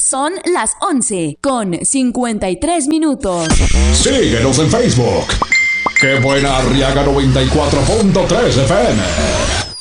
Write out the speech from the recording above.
Son las 11:53. Síguenos en Facebook. ¡Qué buena Arriaga 94.3 FM!